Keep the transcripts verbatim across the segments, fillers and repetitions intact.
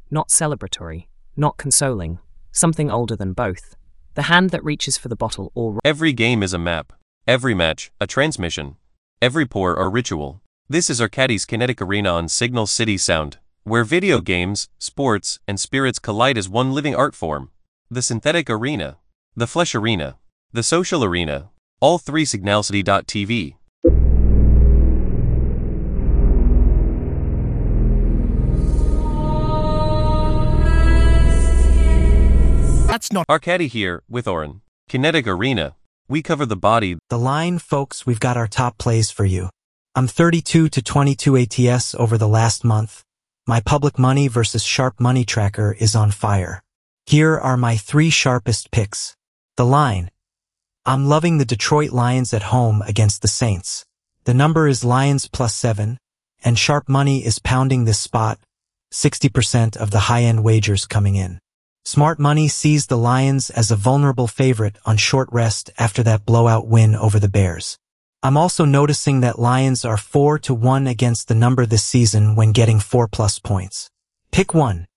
not celebratory, not consoling, something older than both. The hand that reaches for the bottle or... Every game is a map. Every match, a transmission. Every pour, a ritual. This is Arcadis Kinetic Arena on Signal City Sound, where video games, sports, and spirits collide as one living art form. The synthetic arena, the flesh arena, the social arena, all three signalcity dot t v. That's not Arcadi here, with Oren. Kinetic Arena. We cover the body. The line, folks, we've got our top plays for you. I'm thirty-two to twenty-two A T S over the last month. My public money versus sharp money tracker is on fire. Here are my three sharpest picks. The line. I'm loving the Detroit Lions at home against the Saints. The number is Lions plus seven, and sharp money is pounding this spot, sixty percent of the high-end wagers coming in. Smart money sees the Lions as a vulnerable favorite on short rest after that blowout win over the Bears. I'm also noticing that Lions are four to one against the number this season when getting four plus points. Pick one.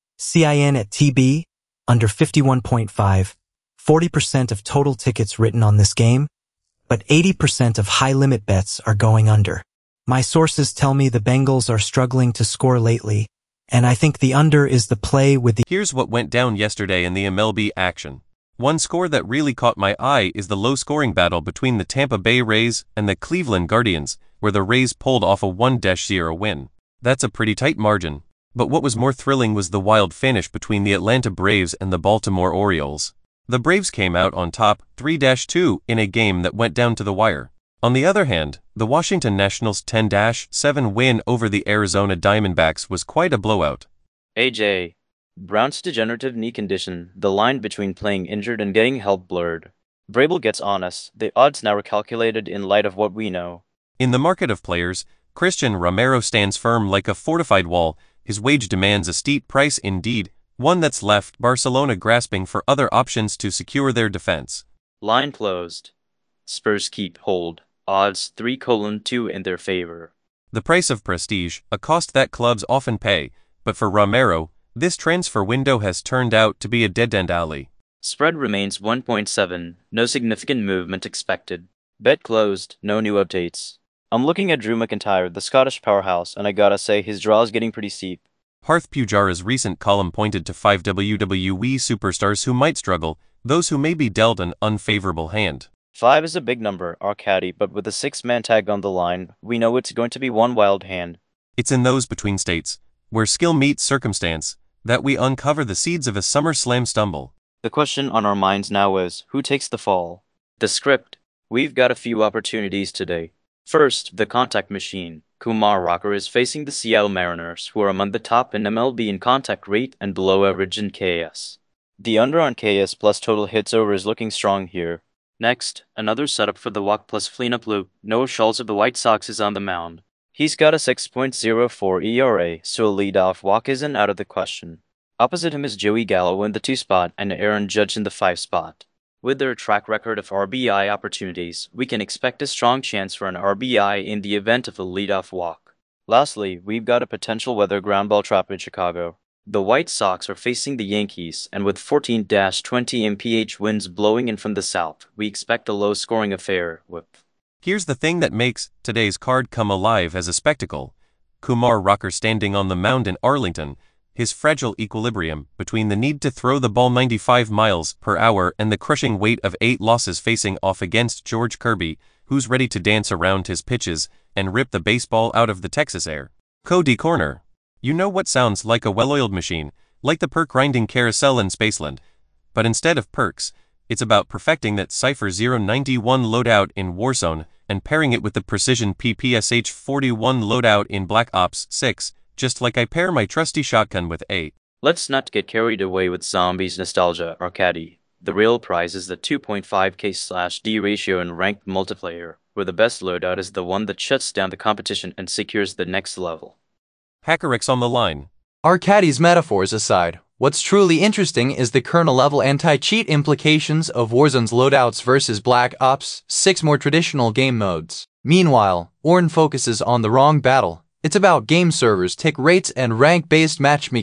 C I N at T B, under fifty-one point five, forty percent of total tickets written on this game, but eighty percent of high-limit bets are going under. My sources tell me the Bengals are struggling to score lately, and I think the under is the play with the... Here's what went down yesterday in the M L B action. One score that really caught my eye is the low-scoring battle between the Tampa Bay Rays and the Cleveland Guardians, where the Rays pulled off a one to zero win. That's a pretty tight margin. But what was more thrilling was the wild finish between the Atlanta Braves and the Baltimore Orioles. The Braves came out on top three to two in a game that went down to the wire. On the other hand, the Washington Nationals' ten to seven win over the Arizona Diamondbacks was quite a blowout. A J. Brown's degenerative knee condition, the line between playing injured and getting help blurred. Vrabel gets on us, the odds now recalculated in light of what we know. In the market of players, Christian Romero stands firm like a fortified wall. His wage demands a steep price indeed, one that's left Barcelona grasping for other options to secure their defense. Line closed. Spurs keep hold. Odds three to two in their favor. The price of prestige, a cost that clubs often pay, but for Romero, this transfer window has turned out to be a dead-end alley. Spread remains one point seven, no significant movement expected. Bet closed, no new updates. I'm looking at Drew McIntyre, the Scottish powerhouse, and I gotta say his draw is getting pretty steep. Harth Pujara's recent column pointed to five W W E superstars who might struggle, those who may be dealt an unfavorable hand. Five is a big number, Arcadi, but with a six-man tag on the line, we know it's going to be one wild hand. It's in those between states, where skill meets circumstance, that we uncover the seeds of a SummerSlam stumble. The question on our minds now is, who takes the fall? The script. We've got a few opportunities today. First, the contact machine. Kumar Rocker is facing the Seattle Mariners, who are among the top in M L B in contact rate and below average in K S. The under on K S plus total hits over is looking strong here. Next, another setup for the walk plus cleanup loop. Noah Schultz of the White Sox is on the mound. He's got a six point oh four E R A, so a leadoff walk isn't out of the question. Opposite him is Joey Gallo in the two spot and Aaron Judge in the five spot. With their track record of R B I opportunities, we can expect a strong chance for an R B I in the event of a leadoff walk. Lastly, we've got a potential weather ground ball trap in Chicago. The White Sox are facing the Yankees, and with fourteen to twenty M P H winds blowing in from the south, we expect a low-scoring affair with... Here's the thing that makes today's card come alive as a spectacle. Kumar Rocker standing on the mound in Arlington, his fragile equilibrium between the need to throw the ball ninety-five miles per hour and the crushing weight of eight losses facing off against George Kirby, who's ready to dance around his pitches and rip the baseball out of the Texas air. Cody Corner. You know what sounds like a well-oiled machine, like the perk-grinding carousel in Spaceland. But instead of perks, it's about perfecting that Cypher zero ninety-one loadout in Warzone and pairing it with the Precision P P S H forty-one loadout in Black Ops six, just like I pair my trusty shotgun with a... Let's not get carried away with zombies nostalgia, Arcadi. The real prize is the two point five K slash D ratio in ranked multiplayer, where the best loadout is the one that shuts down the competition and secures the next level. HackerX on the line. Arcadi's metaphors aside, what's truly interesting is the kernel-level anti-cheat implications of Warzone's loadouts versus Black Ops six more traditional game modes. Meanwhile, Orn focuses on the wrong battle. It's about game servers, tick rates, and rank-based matchmaking.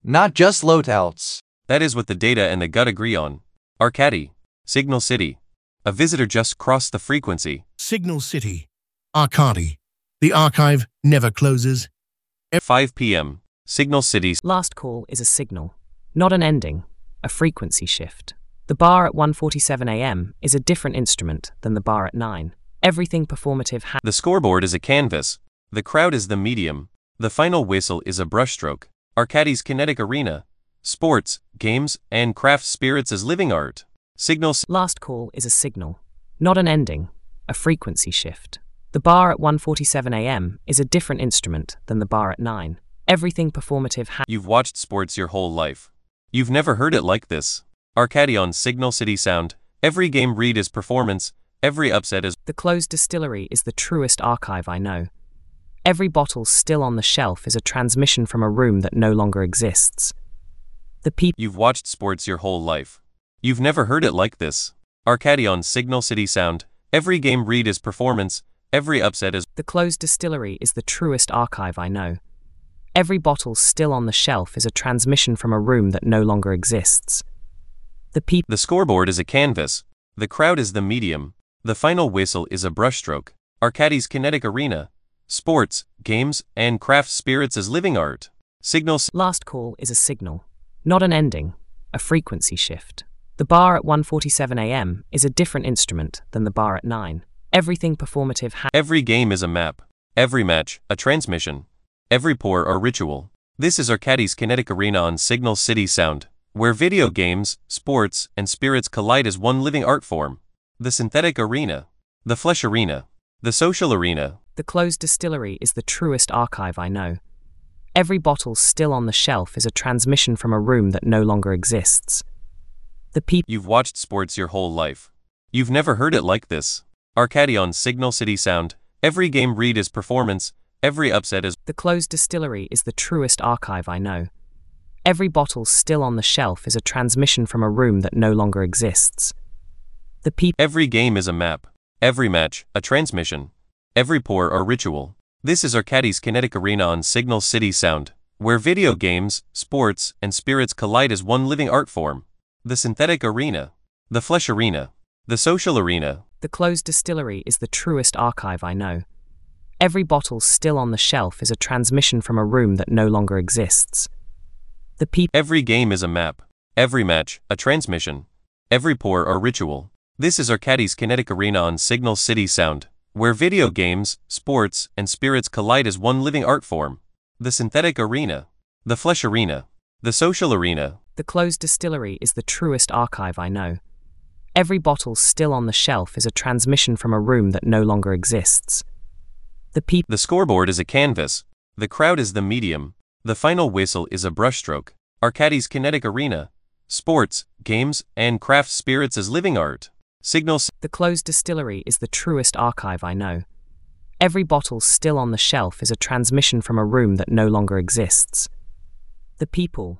not just loadouts. That is what the data and the gut agree on. Arcady, Signal City. A visitor just crossed the frequency. Signal City. Arcady. The archive never closes. five p m Signal City. Last call is a signal, not an ending, a frequency shift. The bar at one forty-seven a m is a different instrument than the bar at nine. Everything performative ha- The scoreboard is a canvas. The crowd is the medium. The final whistle is a brushstroke. Arcady's kinetic arena. Sports, games, and craft spirits as living art. Signal. Last call is a signal, not an ending, a frequency shift. The bar at one forty-seven a m is a different instrument than the bar at nine. Everything performative ha- You've watched sports your whole life. You've never heard it like this. Arcady on Signal City Sound. Every game read is performance. Every upset is. The closed distillery is the truest archive I know. Every bottle still on the shelf is a transmission from a room that no longer exists. The people. You've watched sports your whole life. You've never heard it like this. Arcady on Signal City Sound. Every game read is performance. Every upset is. The closed distillery is the truest archive I know. Every bottle still on the shelf is a transmission from a room that no longer exists. The people. The scoreboard is a canvas. The crowd is the medium. The final whistle is a brushstroke. Arcady's kinetic arena. Sports, games, and craft spirits as living art. Signal. Last call is a signal, not an ending, a frequency shift. The bar at one forty-seven a m is a different instrument than the bar at nine. Everything performative ha- Every game is a map. Every match, a transmission. Every pour, a ritual. This is Arcady's kinetic arena on Signal City Sound, where video games, sports, and spirits collide as one living art form. The synthetic arena. The flesh arena. The social arena. The closed distillery is the truest archive I know. Every bottle still on the shelf is a transmission from a room that no longer exists. The people. You've watched sports your whole life. You've never heard it like this. Arcady on Signal City Sound. Every game read is performance. Every upset is. The closed distillery is the truest archive I know. Every bottle still on the shelf is a transmission from a room that no longer exists. The people. Every game is a map. Every match, a transmission. Every pour, a ritual. This is Arcady's kinetic arena on Signal City Sound, where video games, sports, and spirits collide as one living art form. The synthetic arena. The flesh arena. The social arena. The closed distillery is the truest archive I know. Every bottle still on the shelf is a transmission from a room that no longer exists. The people. Every game is a map. Every match, a transmission. Every pour, a ritual. This is Arcady's kinetic arena on Signal City Sound, where video games, sports, and spirits collide as one living art form. The synthetic arena. The flesh arena. The social arena. The closed distillery is the truest archive I know. Every bottle still on the shelf is a transmission from a room that no longer exists. The people. The scoreboard is a canvas. The crowd is the medium. The final whistle is a brushstroke. Arcady's kinetic arena. Sports, games, and craft spirits as living art. Signal. The closed distillery is the truest archive I know. Every bottle still on the shelf is a transmission from a room that no longer exists. The people.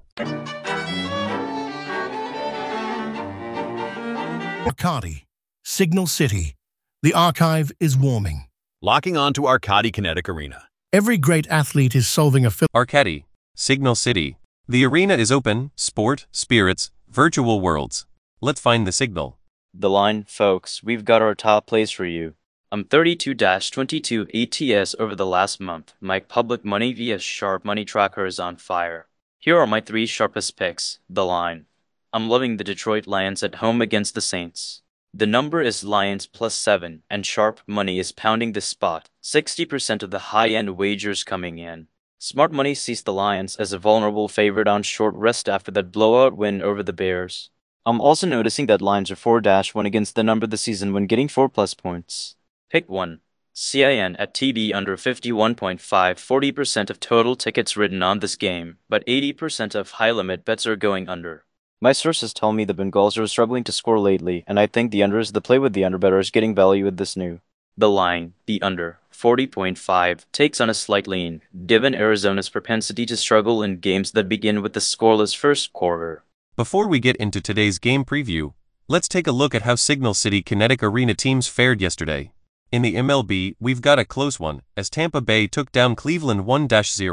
Arcady. Signal City. The archive is warming. Locking on to Arcady Kinetic Arena. Every great athlete is solving a fil- Arcady. Signal City. The arena is open, sport, spirits, virtual worlds. Let's find the signal. The line, folks, we've got our top plays for you. I'm thirty-two twenty-two A T S over the last month. My public money via Sharp Money Tracker is on fire. Here are my three sharpest picks. The line. I'm loving the Detroit Lions at home against the Saints. The number is Lions plus seven, and Sharp Money is pounding the spot. sixty percent of the high-end wagers coming in. Smart Money sees the Lions as a vulnerable favorite on short rest after that blowout win over the Bears. I'm also noticing that lines are four one against the number this season when getting four plus points. Pick one. C I N at T B under fifty-one point five, forty percent of total tickets written on this game, but eighty percent of high-limit bets are going under. My sources tell me the Bengals are struggling to score lately, and I think the under is the play with the underbetter is getting value with this new. The line, the under, forty point five, takes on a slight lean, given Arizona's propensity to struggle in games that begin with the scoreless first quarter. Before we get into today's game preview, let's take a look at how Signal City Kinetic Arena teams fared yesterday. In the M L B, we've got a close one, as Tampa Bay took down Cleveland one to zero.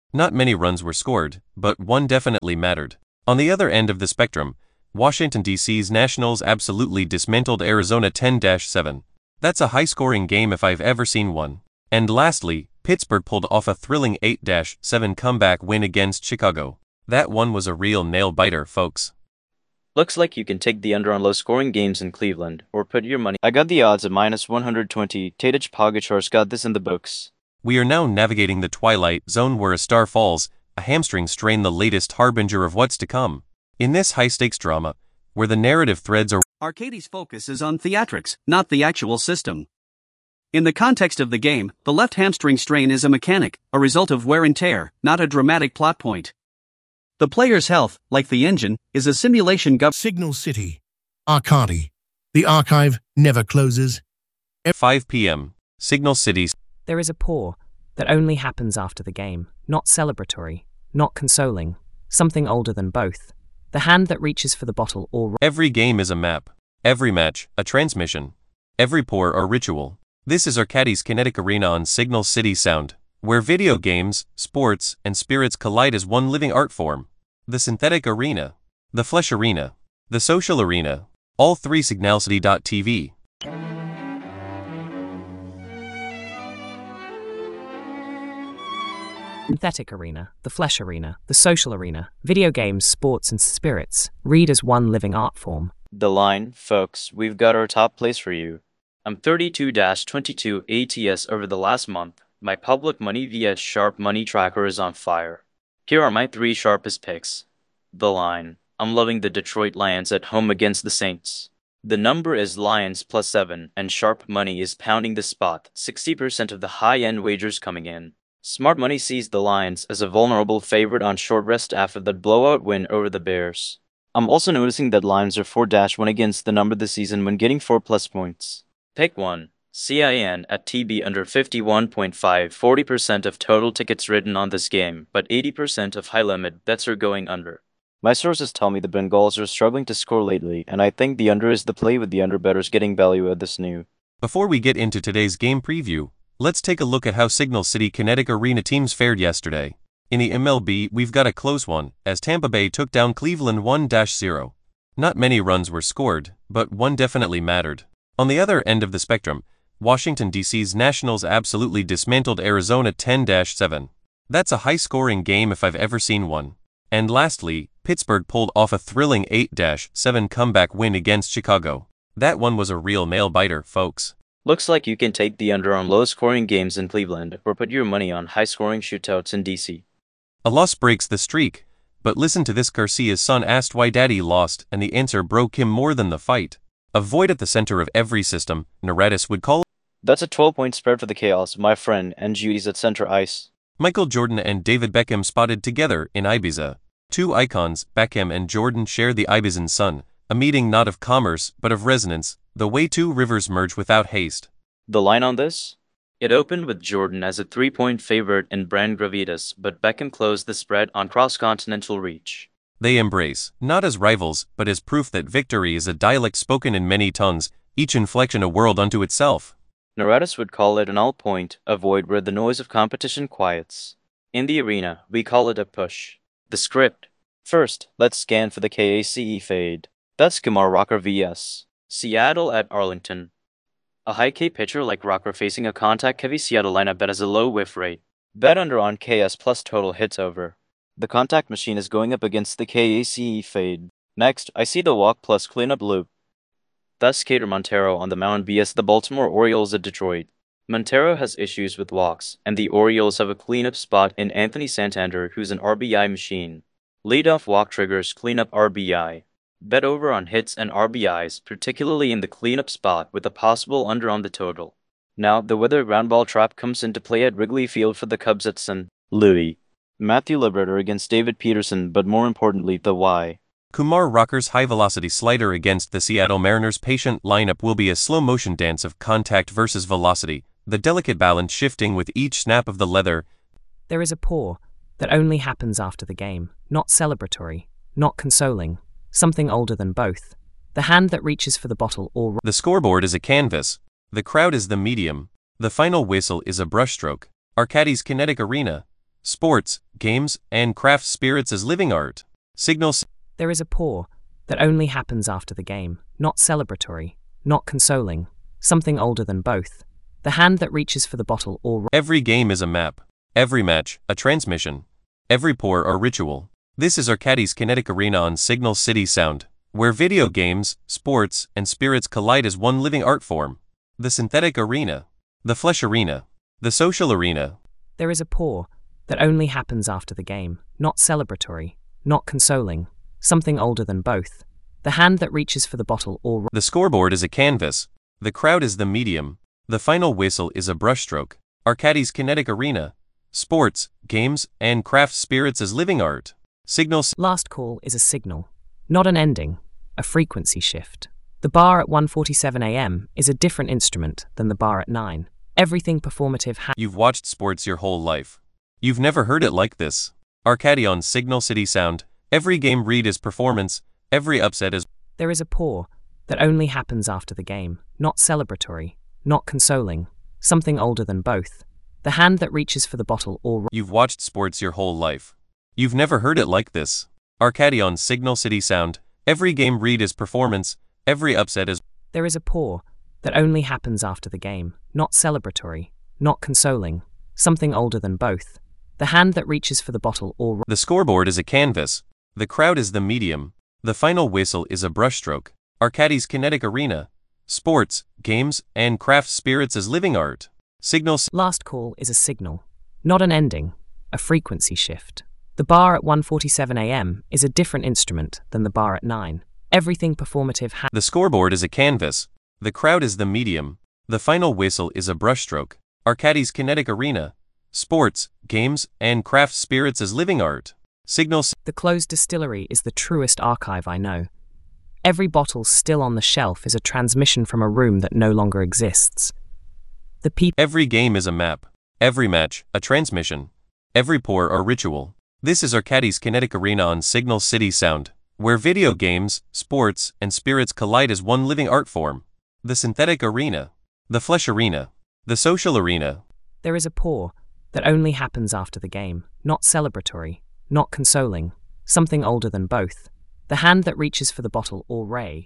Not many runs were scored, but one definitely mattered. On the other end of the spectrum, Washington, D C's Nationals absolutely dismantled Arizona ten to seven. That's a high-scoring game if I've ever seen one. And lastly, Pittsburgh pulled off a thrilling eight to seven comeback win against Chicago. That one was a real nail-biter, folks. Looks like you can take the under on low-scoring games in Cleveland, or put your money. I got the odds at minus one hundred twenty. Tadej Pogačar's got this in the books. We are now navigating the twilight zone where a star falls, a hamstring strain the latest harbinger of what's to come. In this high-stakes drama, where the narrative threads are... Arcadis' focus is on theatrics, not the actual system. In the context of the game, the left hamstring strain is a mechanic, a result of wear and tear, not a dramatic plot point. The player's health, like the engine, is a simulation gov- Signal City. Arcadi. The archive never closes. five p m Signal City. There is a pour that only happens after the game, not celebratory, not consoling, something older than both. The hand that reaches for the bottle or... Every game is a map. Every match, a transmission. Every pour, a ritual. This is Arcadi's Kinetic Arena on Signal City Sound, where video games, sports, and spirits collide as one living art form. The synthetic arena, the flesh arena, the social arena, all three signalcity dot t v. Synthetic arena, the flesh arena, the social arena, video games, sports, and spirits, read as one living art form. The line, folks, we've got our top place for you. I'm thirty-two to twenty-two A T S over the last month. My public money via Sharp Money Tracker is on fire. Here are my three sharpest picks. The line, I'm loving the Detroit Lions at home against the Saints. The number is Lions plus seven, and Sharp Money is pounding the spot, sixty percent of the high-end wagers coming in. Smart Money sees the Lions as a vulnerable favorite on short rest after the blowout win over the Bears. I'm also noticing that Lions are four to one against the number this season when getting four plus points. Pick one. C I N at T B under fifty-one point five, forty percent of total tickets written on this game, but eighty percent of high-limit bets are going under. My sources tell me the Bengals are struggling to score lately, and I think the under is the play with the under bettors getting value at this new. Before we get into today's game preview, let's take a look at how Signal City Kinetic Arena teams fared yesterday. In the M L B, we've got a close one, as Tampa Bay took down Cleveland one to zero. Not many runs were scored, but one definitely mattered. On the other end of the spectrum, Washington, D C's Nationals absolutely dismantled Arizona ten to seven. That's a high-scoring game if I've ever seen one. And lastly, Pittsburgh pulled off a thrilling eight to seven comeback win against Chicago. That one was a real nail-biter, folks. Looks like you can take the under on low-scoring games in Cleveland, or put your money on high-scoring shootouts in D C. A loss breaks the streak, but listen to this. Garcia's son asked why daddy lost, and the answer broke him more than the fight. A void at the center of every system, Naradis would call. That's a twelve-point spread for the Chaos, my friend, and Judy's at center ice. Michael Jordan and David Beckham spotted together in Ibiza. Two icons, Beckham and Jordan, share the Ibizan sun, a meeting not of commerce but of resonance, the way two rivers merge without haste. The line on this? It opened with Jordan as a three-point favorite in Brand Gravitas, but Beckham closed the spread on cross-continental reach. They embrace, not as rivals, but as proof that victory is a dialect spoken in many tongues, each inflection a world unto itself. Naradis would call it an all point, a void where the noise of competition quiets. In the arena, we call it a push. The script. First, let's scan for the K A C E fade. That's Kumar Rocker versus Seattle at Arlington. A high K pitcher like Rocker facing a contact-heavy Seattle lineup that has a low whiff rate. Bet under on K S plus total hits over. The contact machine is going up against the K A C E fade. Next, I see the walk plus cleanup loop. Thus Cater Montero on the mound versus the Baltimore Orioles at Detroit. Montero has issues with walks, and the Orioles have a cleanup spot in Anthony Santander, who's an R B I machine. Leadoff walk triggers cleanup R B I. Bet over on hits and R B Is, particularly in the cleanup spot, with a possible under on the total. Now, the weather ground ball trap comes into play at Wrigley Field for the Cubs at Saint Louis. Matthew Liberatore against David Peterson, but more importantly, the why. Kumar Rocker's high-velocity slider against the Seattle Mariners' patient lineup will be a slow-motion dance of contact versus velocity, the delicate balance shifting with each snap of the leather. There is a pour that only happens after the game, not celebratory, not consoling, something older than both. The hand that reaches for the bottle or... The scoreboard is a canvas. The crowd is the medium. The final whistle is a brushstroke. Arcadi's Kinetic Arena. sports, games, and craft spirits as living art. Signal City. There is a pour that only happens after the game, not celebratory, not consoling, something older than both. The hand that reaches for the bottle or... Every game is a map. Every match, a transmission. Every pour, a ritual. This is Arcadis Kinetic Arena on Signal City Sound, where video games, sports, and spirits collide as one living art form. The synthetic arena. The flesh arena. The social arena. There is a pour that only happens after the game, not celebratory, not consoling, something older than both. The hand that reaches for the bottle or... The scoreboard is a canvas. The crowd is the medium. The final whistle is a brushstroke. Arcadis Kinetic Arena. Sports, games, and craft spirits as living art. Signal... Last call is a signal, not an ending, a frequency shift. The bar at one forty-seven a m is a different instrument than the bar at nine. Everything performative ha- You've watched sports your whole life. You've never heard it like this. Arcadi on Signal City Sound. Every game read is performance. Every upset is... There is a pour that only happens after the game, not celebratory, not consoling, something older than both. The hand that reaches for the bottle or... You've watched sports your whole life. You've never heard it like this. Arcadi on Signal City Sound. Every game read is performance. Every upset is... There is a pour that only happens after the game, not celebratory, not consoling, something older than both. The hand that reaches for the bottle or... The scoreboard is a canvas. The crowd is the medium. The final whistle is a brushstroke. Arcadis Kinetic Arena. Sports, games, and craft spirits as living art. Signal... Last call is a signal, not an ending, a frequency shift. The bar at one forty-seven a m is a different instrument than the bar at nine. Everything performative ha- The scoreboard is a canvas. The crowd is the medium. The final whistle is a brushstroke. Arcadis Kinetic Arena. Sports, games, and craft spirits as living art. Signal... The closed distillery is the truest archive I know. Every bottle still on the shelf is a transmission from a room that no longer exists. The peop- Every game is a map. Every match, a transmission. Every pour, a ritual. This is Arcadis Kinetic Arena on Signal City Sound, where video games, sports, and spirits collide as one living art form. The synthetic arena. The flesh arena. The social arena. There is a pour that only happens after the game, not celebratory, not consoling, something older than both. The hand that reaches for the bottle or ray.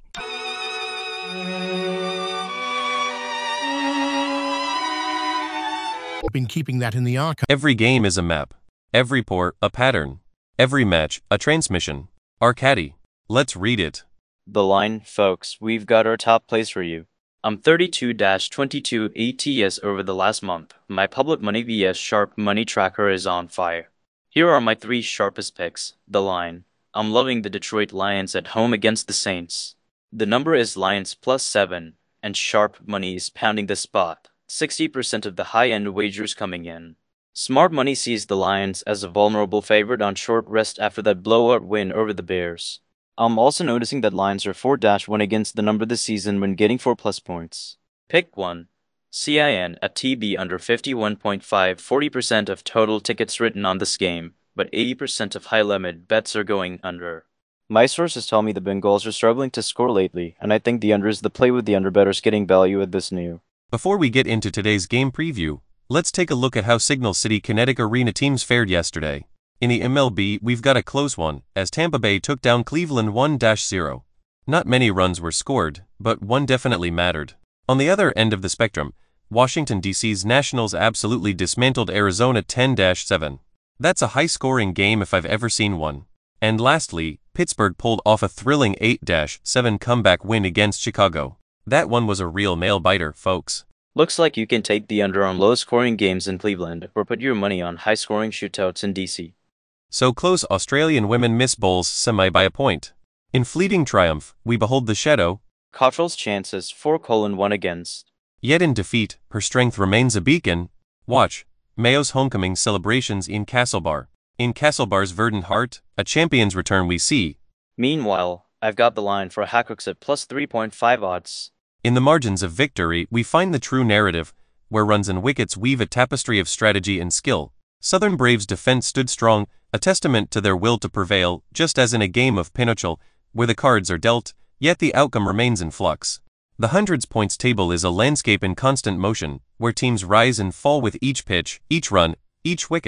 Been keeping that in the archive. Every game is a map. Every pour, a pattern. Every match, a transmission. Arcadi. Let's read it. The line, folks, we've got our top plays for you. I'm thirty-two twenty-two A T S over the last month. My public money vs Sharp Money Tracker is on fire. Here are my three sharpest picks. The line. I'm loving the Detroit Lions at home against the Saints. The number is Lions plus seven, and Sharp Money is pounding the spot. sixty percent of the high-end wagers coming in. Smart Money sees the Lions as a vulnerable favorite on short rest after that blowout win over the Bears. I'm also noticing that Lions are four one against the number this season when getting four plus points. Pick one. C I N at T B under fifty-one point five, forty percent of total tickets written on this game, but eighty percent of high-limit bets are going under. My sources tell me the Bengals are struggling to score lately, and I think the under is the play with the underbettors getting value at this new. Before we get into today's game preview, let's take a look at how Signal City Kinetic Arena teams fared yesterday. In the M L B, we've got a close one, as Tampa Bay took down Cleveland one to zero. Not many runs were scored, but one definitely mattered. On the other end of the spectrum, Washington D C's Nationals absolutely dismantled Arizona ten to seven. That's a high-scoring game if I've ever seen one. And lastly, Pittsburgh pulled off a thrilling eight to seven comeback win against Chicago. That one was a real nail-biter, folks. Looks like you can take the under on low-scoring games in Cleveland, or put your money on high-scoring shootouts in D C. So close Australian women miss bowls semi by a point. In fleeting triumph, we behold the shadow. Cottrell's chances four one against. Yet in defeat, her strength remains a beacon. Watch Mayo's homecoming celebrations in Castlebar. In Castlebar's verdant heart, a champion's return we see. Meanwhile, I've got the line for Hackox at plus three point five odds. In the margins of victory, we find the true narrative, where runs and wickets weave a tapestry of strategy and skill. Southern Braves' defense stood strong, a testament to their will to prevail, just as in a game of pinochle, where the cards are dealt, yet the outcome remains in flux. The hundreds points table is a landscape in constant motion, where teams rise and fall with each pitch, each run, each wicket.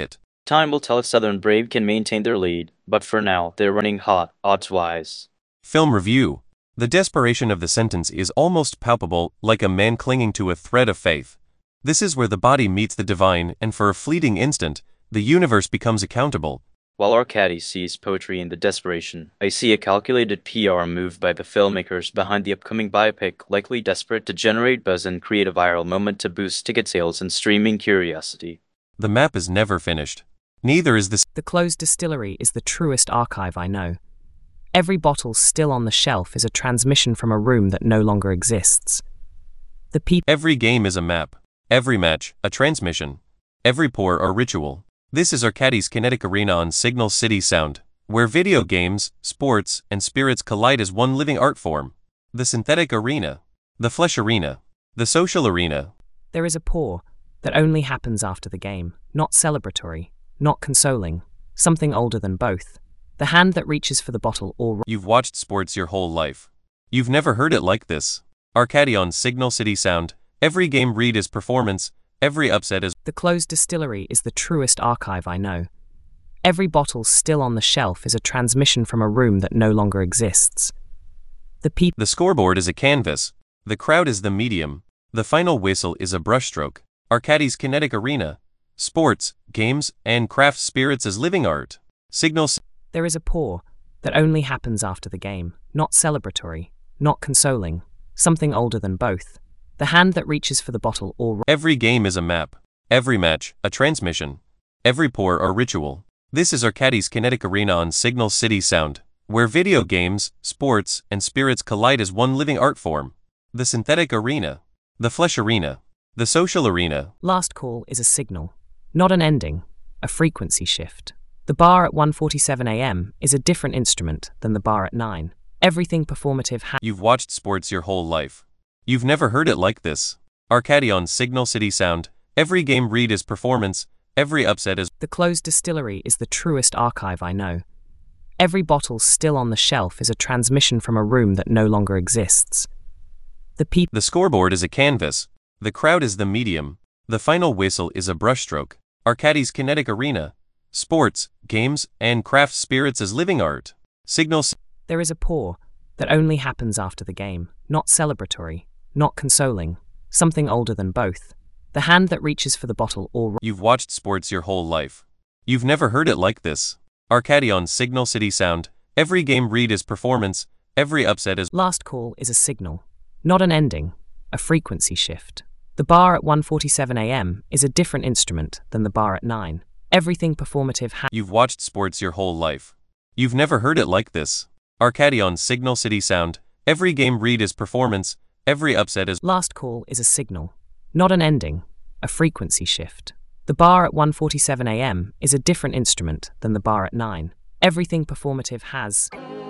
Time will tell if Southern Brave can maintain their lead, but for now, they're running hot, odds-wise. Film review. The desperation of the sentence is almost palpable, like a man clinging to a thread of faith. This is where the body meets the divine, and for a fleeting instant, the universe becomes accountable. While Arkady sees poetry in the desperation, I see a calculated P R move by the filmmakers behind the upcoming biopic, likely desperate to generate buzz and create a viral moment to boost ticket sales and streaming curiosity. The map is never finished. Neither is the... The closed distillery is the truest archive I know. Every bottle still on the shelf is a transmission from a room that no longer exists. The people... Every game is a map. Every match, a transmission. Every pour, a ritual. This is Arkady's Kinetic Arena on Signal City Sound, where video games, sports, and spirits collide as one living art form. The synthetic arena. The flesh arena. The social arena. There is a pour that only happens after the game, not celebratory, not consoling, something older than both. The hand that reaches for the bottle or... You've watched sports your whole life. You've never heard it like this. Arkady on Signal City Sound. Every game read is performance. Every upset is... The closed distillery is the truest archive I know. Every bottle still on the shelf is a transmission from a room that no longer exists. The people... The scoreboard is a canvas. The crowd is the medium. The final whistle is a brushstroke. Arkady's Kinetic Arena. Sports, games, and craft spirits as living art. Signal... There is a pour that only happens after the game, not celebratory, not consoling, something older than both. The hand that reaches for the bottle or... Every game is a map. Every match, a transmission. Every pour, a ritual. This is Arkady's Kinetic Arena on Signal City Sound, where video games, sports, and spirits collide as one living art form. The synthetic arena. The flesh arena. The social arena. Last call is a signal, not an ending, a frequency shift. The bar at one forty-seven a m is a different instrument than the bar at nine. Everything performative ha- You've watched sports your whole life. You've never heard it like this. Arkady on Signal City Sound. Every game read is performance. Every upset is... The closed distillery is the truest archive I know. Every bottle still on the shelf is a transmission from a room that no longer exists. The people... The scoreboard is a canvas. The crowd is the medium. The final whistle is a brushstroke. Arkady's Kinetic Arena. Sports, games, and craft spirits as living art. Signal... There is a pour that only happens after the game, not celebratory, not consoling, something older than both. The hand that reaches for the bottle or... You've watched sports your whole life. You've never heard it like this. Arkady on Signal City Sound. Every game read is performance. Every upset is... Last call is a signal, not an ending, a frequency shift. The bar at one forty-seven a m is a different instrument than the bar at nine. Everything performative ha- You've watched sports your whole life. You've never heard it like this. Arkady on Signal City Sound. Every game read is performance. Every upset is... Last call is a signal, not an ending, a frequency shift. The bar at one forty-seven a m is a different instrument than the bar at nine. Everything performative has...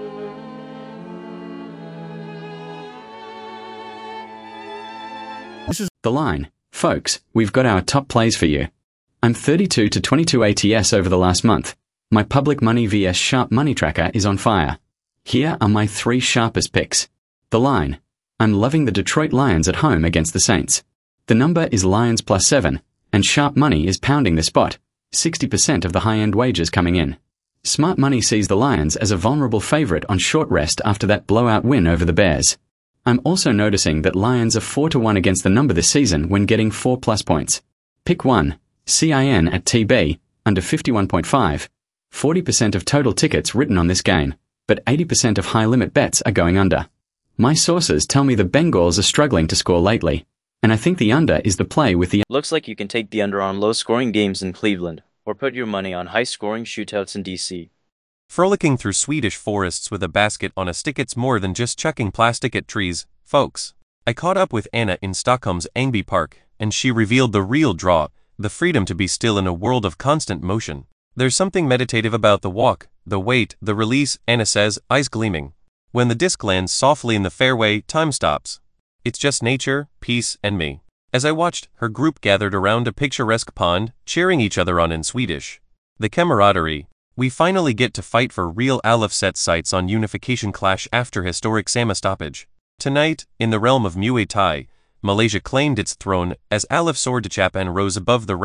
This is The Line. Folks, we've got our top plays for you. I'm thirty-two to twenty-two A T S over the last month. My public money versus sharp money tracker is on fire. Here are my three sharpest picks. The Line. I'm loving the Detroit Lions at home against the Saints. The number is Lions plus seven, and sharp money is pounding the spot, sixty percent of the high-end wagers coming in. Smart money sees the Lions as a vulnerable favorite on short rest after that blowout win over the Bears. I'm also noticing that Lions are four to one against the number this season when getting four plus points. Pick one. C I N at T B, under fifty-one point five. forty percent of total tickets written on this game, but eighty percent of high-limit bets are going under. My sources tell me the Bengals are struggling to score lately, and I think the under is the play with the... Looks like you can take the under on low-scoring games in Cleveland, or put your money on high-scoring shootouts in D C. Frolicking through Swedish forests with a basket on a stick, it's more than just chucking plastic at trees, folks. I caught up with Anna in Stockholm's Ängby Park, and she revealed the real draw, the freedom to be still in a world of constant motion. There's something meditative about the walk, the wait, the release, Anna says, eyes gleaming. When the disc lands softly in the fairway, time stops. It's just nature, peace, and me. As I watched, her group gathered around a picturesque pond, cheering each other on in Swedish. The camaraderie. We finally get to fight for real Alef-set sites on unification clash after historic Sama stoppage. Tonight, in the realm of Muay Thai, Malaysia claimed its throne as Alef Sordachapan rose above the rest,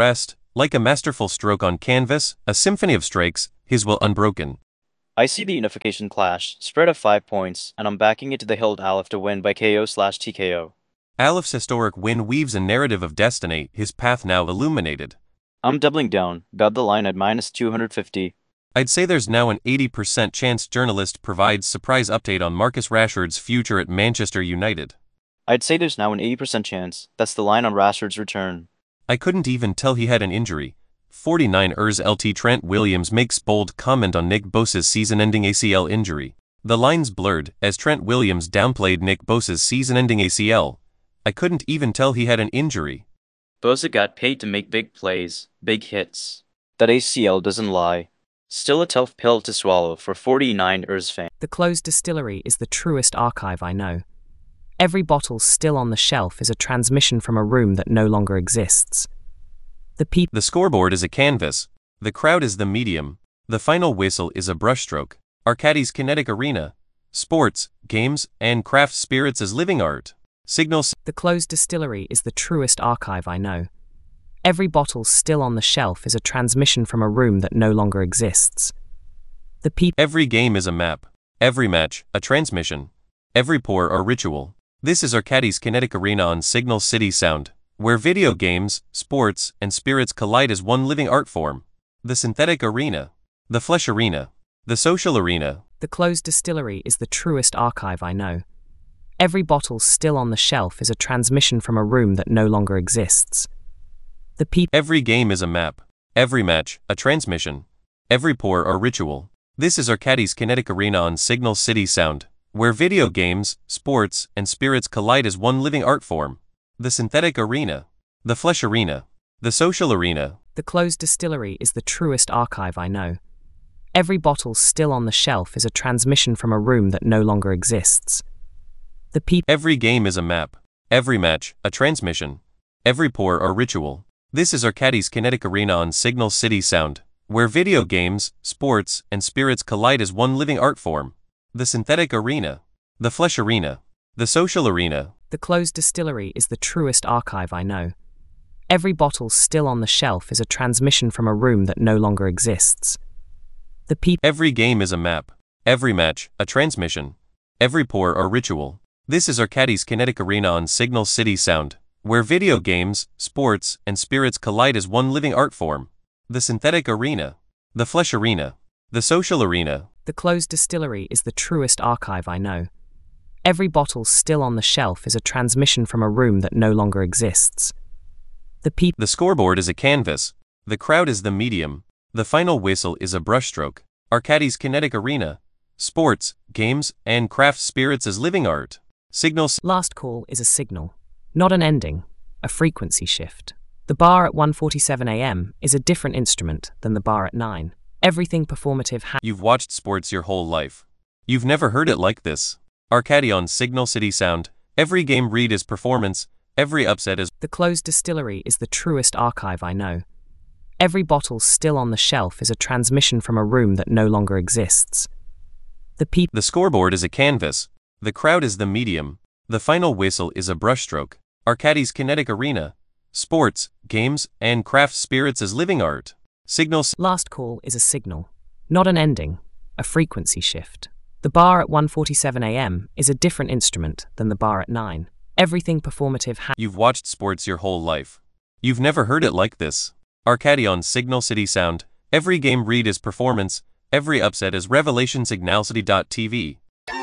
Like a masterful stroke on canvas, a symphony of strikes, his will unbroken. I see the unification clash, spread of five points, and I'm backing it to the Hild Aleph to win by K O slash T K O. Aleph's historic win weaves a narrative of destiny, his path now illuminated. I'm doubling down, got the line at minus two hundred fifty. I'd say there's now an eighty percent chance journalist provides surprise update on Marcus Rashford's future at Manchester United. I'd say there's now an eighty percent chance, that's the line on Rashford's return. I couldn't even tell he had an injury. forty-nine ers L T Trent Williams makes bold comment on Nick Bosa's season-ending A C L injury. The lines blurred, as Trent Williams downplayed Nick Bosa's season-ending A C L. I couldn't even tell he had an injury. Bosa got paid to make big plays, big hits. That A C L doesn't lie. Still a tough pill to swallow for forty-nine ers fans. The closed distillery is the truest archive I know. Every bottle still on the shelf is a transmission from a room that no longer exists. The people. The scoreboard is a canvas. The crowd is the medium. The final whistle is a brushstroke. Arcadis Kinetic Arena. Sports, games, and craft spirits as living art. Signals. The closed distillery is the truest archive I know. Every bottle still on the shelf is a transmission from a room that no longer exists. The people. Every game is a map. Every match, a transmission. Every pour, a ritual. This is Arcadis Kinetic Arena on Signal City Sound, where video games, sports, and spirits collide as one living art form. The synthetic arena. The flesh arena. The social arena. The closed distillery is the truest archive I know. Every bottle still on the shelf is a transmission from a room that no longer exists. The people. Every game is a map. Every match, a transmission. Every pour, a ritual. This is Arcadis Kinetic Arena on Signal City Sound, where video games, sports, and spirits collide as one living art form. The synthetic arena. The flesh arena. The social arena. The closed distillery is the truest archive I know. Every bottle still on the shelf is a transmission from a room that no longer exists. The people. Every game is a map. Every match, a transmission. Every pour, a ritual. This is Arcadis Kinetic Arena on Signal City Sound, where video games, sports, and spirits collide as one living art form. The synthetic arena. The flesh arena. The social arena. The closed distillery is the truest archive I know. Every bottle still on the shelf is a transmission from a room that no longer exists. The people. Every game is a map. Every match, a transmission. Every pour, a ritual. This is Arcadis Kinetic Arena on Signal City Sound, where video games, sports, and spirits collide as one living art form. The synthetic arena. The flesh arena. The social arena. The closed distillery is the truest archive I know. Every bottle still on the shelf is a transmission from a room that no longer exists. The people. The scoreboard is a canvas. The crowd is the medium. The final whistle is a brushstroke. Arcadis Kinetic Arena. Sports, games, and craft spirits as living art. Signals. Last call is a signal, not an ending, a frequency shift. The bar at one forty-seven a m is a different instrument than the bar at nine. Everything performative ha- You've watched sports your whole life. You've never heard it like this. Arcadi on Signal City Sound. Every game read is performance. Every upset is. The closed distillery is the truest archive I know. Every bottle still on the shelf is a transmission from a room that no longer exists. The people. The scoreboard is a canvas. The crowd is the medium. The final whistle is a brushstroke. Arcadis Kinetic Arena. Sports, games, and craft spirits as living art. Signals. Last call is a signal, not an ending, a frequency shift. The bar at one forty-seven a m is a different instrument than the bar at nine. Everything performative ha- You've watched sports your whole life. You've never heard it like this. Arcadi on Signal City Sound. Every game read is performance. Every upset is revelation. Signal City dot T V.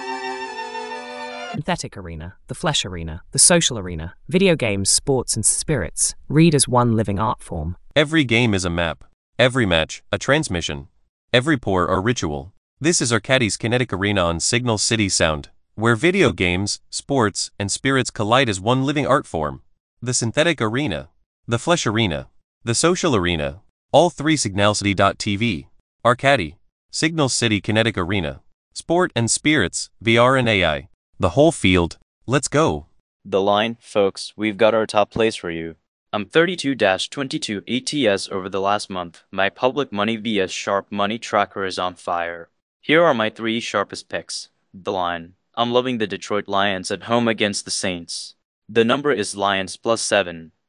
Synthetic arena, the flesh arena, the social arena, video games, sports, and spirits, read as one living art form. Every game is a map. Every match, a transmission. Every pour, a ritual. This is Arcadis Kinetic Arena on Signal City Sound, where video games, sports, and spirits collide as one living art form. The synthetic arena. The flesh arena. The social arena. All three. Signal City dot T V. Arcadi. Signal City Kinetic Arena. Sport and spirits, V R and A I. The whole field. Let's go. The line, folks, we've got our top plays for you. I'm thirty-two to twenty-two A T S over the last month. My public money vs Sharp Money Tracker is on fire. Here are my three sharpest picks. The line. I'm loving the Detroit Lions at home against the Saints. The number is Lions plus seven.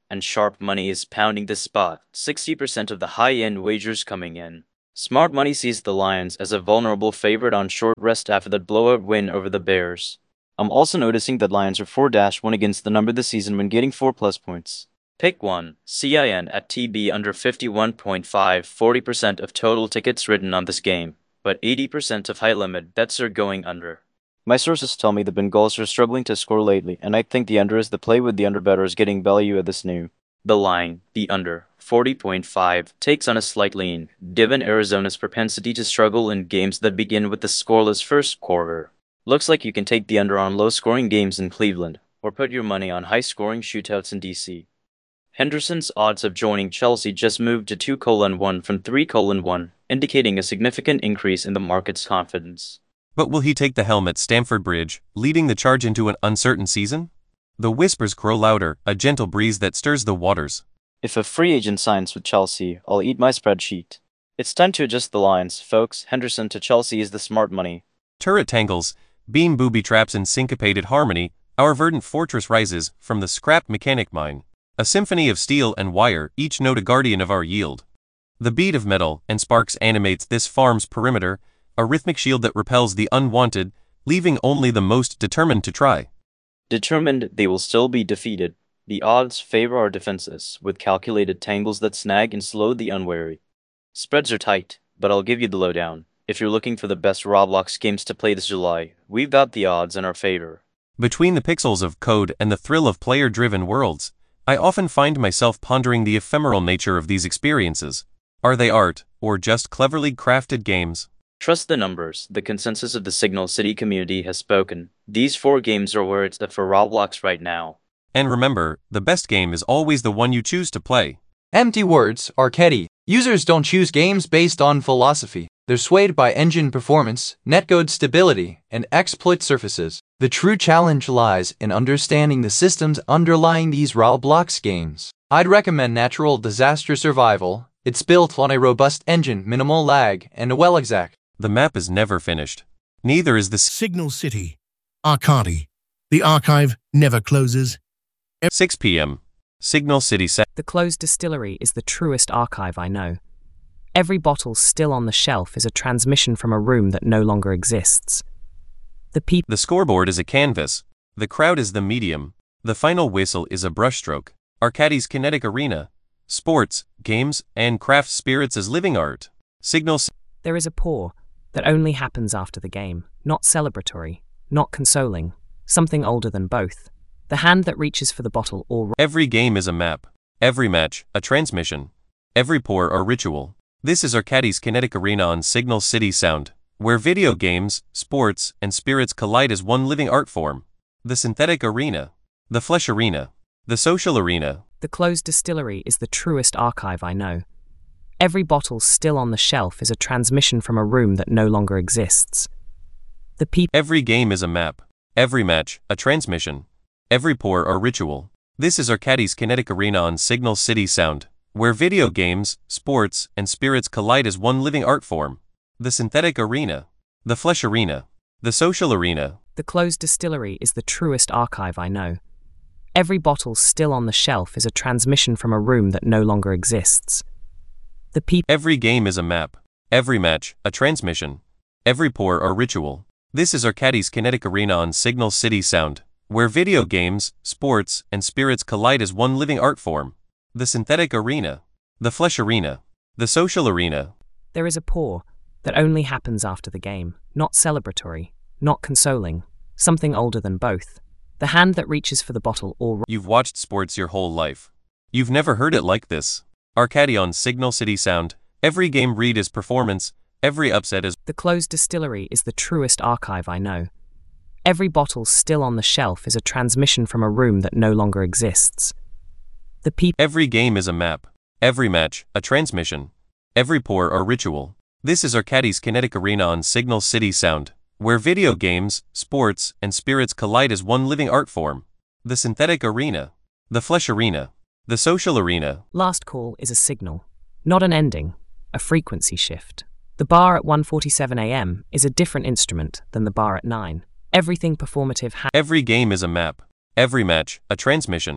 and sharp money is pounding the spot, sixty percent of the high-end wagers coming in. Smart money sees the Lions as a vulnerable favorite on short rest after that blowout win over the Bears. I'm also noticing that Lions are four to one against the number this season when getting four plus points. Pick one, C I N at T B under fifty-one point five, forty percent of total tickets written on this game, but eighty percent of high-limit bets are going under. My sources tell me the Bengals are struggling to score lately, and I think the under is the play with the underbettors getting value at this new. The line, the under, forty point five, takes on a slight lean, given Arizona's propensity to struggle in games that begin with the scoreless first quarter. Looks like you can take the under on low-scoring games in Cleveland, or put your money on high-scoring shootouts in D C. Henderson's odds of joining Chelsea just moved to two to one from three to one, indicating a significant increase in the market's confidence. But will he take the helm at Stamford Bridge, leading the charge into an uncertain season? The whispers grow louder, a gentle breeze that stirs the waters. If a free agent signs with Chelsea, I'll eat my spreadsheet. It's time to adjust the lines, folks. Henderson to Chelsea is the smart money. Turret tangles, beam booby traps in syncopated harmony, our verdant fortress rises from the scrap mechanic mine. A symphony of steel and wire, each note a guardian of our yield. The beat of metal and sparks animates this farm's perimeter, a rhythmic shield that repels the unwanted, leaving only the most determined to try. Determined they will still be defeated. The odds favor our defenses, with calculated tangles that snag and slow the unwary. Spreads are tight, but I'll give you the lowdown. If you're looking for the best Roblox games to play this July, we've got the odds in our favor. Between the pixels of code and the thrill of player-driven worlds, I often find myself pondering the ephemeral nature of these experiences. Are they art, or just cleverly crafted games? Trust the numbers. The consensus of the Signal City community has spoken. These four games are where it's at for Roblox right now. And remember, the best game is always the one you choose to play. Empty words, Arcady. Users don't choose games based on philosophy. They're swayed by engine performance, netcode stability, and exploit surfaces. The true challenge lies in understanding the systems underlying these Roblox games. I'd recommend Natural Disaster Survival. It's built on a robust engine, minimal lag, and a well-exec. The map is never finished. Neither is the Signal City. Arcady. The archive never closes. six p m Signal City set. The closed distillery is the truest archive I know. Every bottle still on the shelf is a transmission from a room that no longer exists. The people. The scoreboard is a canvas. The crowd is the medium. The final whistle is a brushstroke. Arcady's kinetic arena. Sports, games, and craft spirits as living art. Signal. There is a pour that only happens after the game, not celebratory, not consoling, something older than both. The hand that reaches for the bottle or... Every game is a map. Every match, a transmission. Every pour, a ritual. This is Arcady's kinetic arena on Signal City Sound, where video games, sports, and spirits collide as one living art form. The synthetic arena. The flesh arena. The social arena. The closed distillery is the truest archive I know. Every bottle still on the shelf is a transmission from a room that no longer exists. The people. Every game is a map. Every match, a transmission. Every pour, a ritual. This is Arcady's kinetic arena on Signal City Sound, where video games, sports, and spirits collide as one living art form. The synthetic arena. The flesh arena. The social arena. The closed distillery is the truest archive I know. Every bottle still on the shelf is a transmission from a room that no longer exists. The people. Every game is a map. Every match, a transmission. Every pour, a ritual. This is Arcady's kinetic arena on Signal City Sound, where video games, sports, and spirits collide as one living art form. The synthetic arena. The flesh arena. The social arena. There is a pour that only happens after the game, not celebratory, not consoling, something older than both. The hand that reaches for the bottle or... You've watched sports your whole life. You've never heard it like this. Arcady on Signal City Sound. Every game read is performance. Every upset is... The closed distillery is the truest archive I know. Every bottle still on the shelf is a transmission from a room that no longer exists. The people. Every game is a map. Every match, a transmission. Every pour, a ritual. This is Arcady's kinetic arena on Signal City Sound, where video games, sports, and spirits collide as one living art form. The synthetic arena. The flesh arena. The social arena. Last call is a signal, not an ending, a frequency shift. The bar at one forty-seven a m is a different instrument than the bar at nine. Everything performative ha- Every game is a map. Every match, a transmission.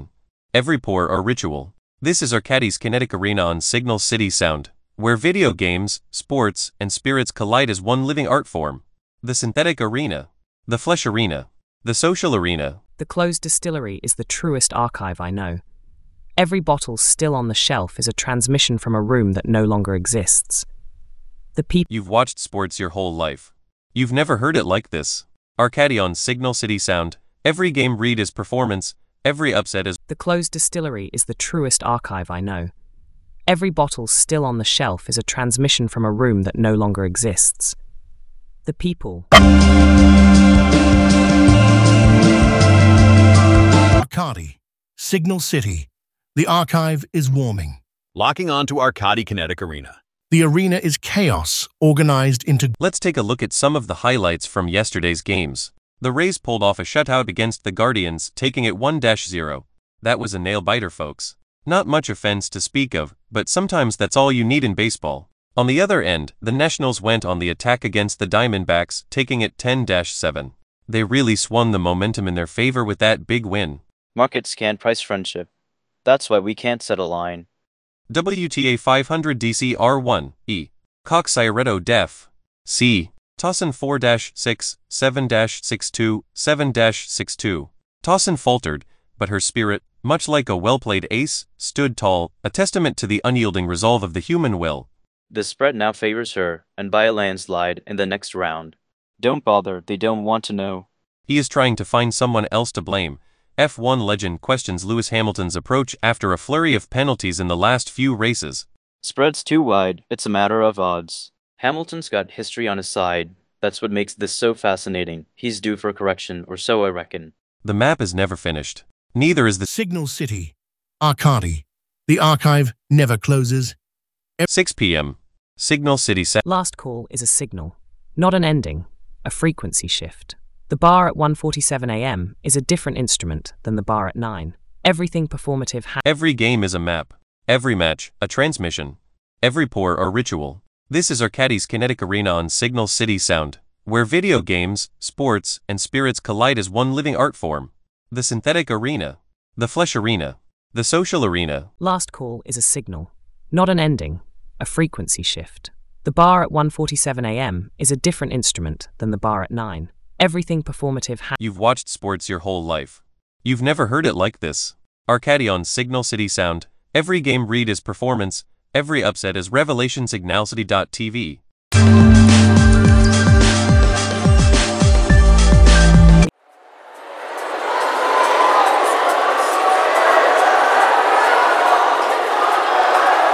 every pour or ritual. This is Arcadi's Kinetic Arena on Signal City Sound, where video games, sports, and spirits collide as one living art form. The Synthetic Arena, the Flesh Arena, the Social Arena. The closed distillery is the truest archive I know. Every bottle still on the shelf is a transmission from a room that no longer exists. The people. You've watched sports your whole life. You've never heard it like this. Arcadi on Signal City Sound, every game read is performance, every upset is. The closed distillery is the truest archive I know. Every bottle still on the shelf is a transmission from a room that no longer exists. The people. Arcadi, Signal City. The archive is warming. Locking on to Arcadi Kinetic Arena. The arena is chaos, organized into... Let's take a look at some of the highlights from yesterday's games. The Rays pulled off a shutout against the Guardians, taking it one to zero. That was a nail-biter, folks. Not much offense to speak of, but sometimes that's all you need in baseball. On the other end, the Nationals went on the attack against the Diamondbacks, taking it ten to seven. They really swung the momentum in their favor with that big win. Markets can't price friendship. That's why we can't set a line. W T A five hundred D C R one, E. Cox Ireto Def. C. Tossin four to six, seven to six two, seven to six two. Tossin faltered, but her spirit, much like a well-played ace, stood tall, a testament to the unyielding resolve of the human will. The spread now favors her, and by a landslide in the next round. Don't bother, they don't want to know. He is trying to find someone else to blame. F one legend questions Lewis Hamilton's approach after a flurry of penalties in the last few races. Spread's too wide, it's a matter of odds. Hamilton's got history on his side. That's what makes this so fascinating. He's due for correction, or so I reckon. The map is never finished. Neither is the Signal City. Arcadi. The archive never closes. six p m Signal City set. Last call is a signal, not an ending, a frequency shift. The bar at one forty-seven a m is a different instrument than the bar at nine. Everything performative ha- Every game is a map. Every match, a transmission. Every pour or ritual. This is Arcadi's Kinetic Arena on Signal City Sound, where video games, sports, and spirits collide as one living art form. The Synthetic Arena, the Flesh Arena, the Social Arena. Last call is a signal, not an ending, a frequency shift. The bar at one forty-seven a m is a different instrument than the bar at nine. Everything performative ha- You've watched sports your whole life. You've never heard it like this. Arcadi on Signal City Sound, every game read is performance, every upset is revelation. Signal City dot T V.